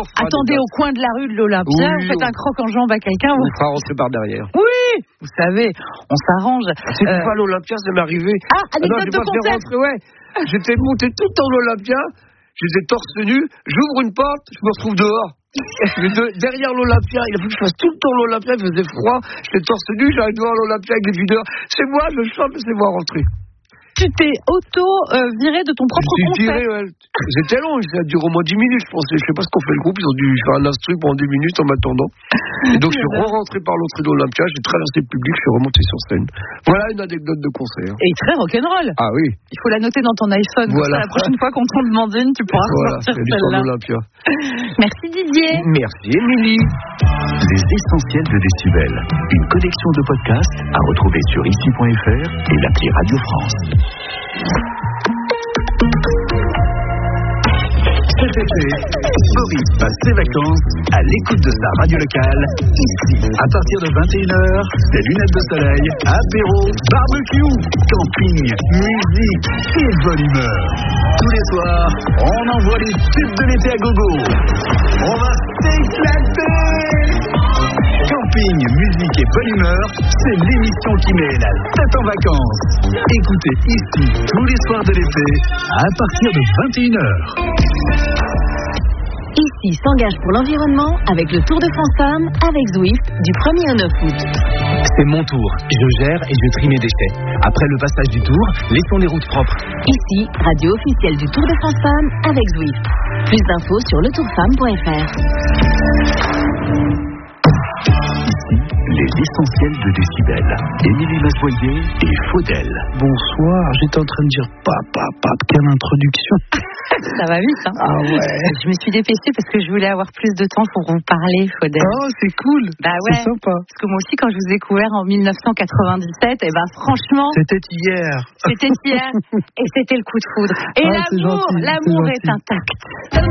Attendez au coin de la rue de l'Olympia, vous faites un croc en jambe à quelqu'un. On fera rentrer par derrière. Oui, vous savez, on s'arrange. C'est pas l'Olympia, ça m'est arrivé. Anecdote de concert. J'étais monté tout le temps à l'Olympia, j'étais torse nu, j'ouvre une porte, je me retrouve dehors. Derrière l'Olympia, il a fallu que je fasse tout le temps l'Olympia, il faisait froid, j'étais torse nu, j'arrive devant l'Olympia avec les videurs. C'est moi, je chante, c'est moi rentrer. Tu t'es auto-viré de ton propre concert. C'était long, ça a duré au moins 10 minutes, je pensais. Je sais pas ce qu'on fait le groupe, ils ont dû faire un instru pendant 10 minutes en m'attendant. Et donc je suis rentré par l'entrée de l'Olympia, j'ai traversé le public, je suis remonté sur scène. Voilà une anecdote de concert. Et très rock'n'roll. Ah oui. Il faut la noter dans ton iPhone. Voilà. La prochaine fois qu'on t'en demande une, tu pourras ressortir celle-là. L'Olympia. Merci Didier. Merci Émilie. Les essentiels de Décibel. Une collection de podcasts à retrouver sur ici.fr et l'appli Radio France. Cet été, Boris passe ses vacances à l'écoute de sa radio locale, ici. À partir de 21h, c'est lunettes de soleil, apéro, barbecue, camping, musique et bonne humeur. Tous les soirs, on envoie les tubes de l'été à gogo. On va s'éclater. Camping, musique et bonne humeur, c'est l'émission qui met la tête en vacances. Écoutez ici tous les soirs de l'été à partir de 21h. Ici s'engage pour l'environnement avec le Tour de France Femmes avec Zwift du 1er au 9 août. C'est mon tour, je gère et je trie mes déchets. Après le passage du tour, laissons les routes propres. Ici, radio officielle du Tour de France Femmes avec Zwift. Plus d'infos sur letourfemme.fr. Les essentiels de Décibel. Émilie Masboyer et Faudel. Bonsoir, j'étais en train de dire papa, quelle introduction. Ça va vite, hein. Ah ouais. Je me suis dépêchée parce que je voulais avoir plus de temps pour vous parler, Faudel. Oh, c'est cool. Bah ouais. C'est sympa. Parce que moi aussi, quand je vous ai découvert en 1997, franchement. C'était hier. Et c'était le coup de foudre. Et l'amour est intact.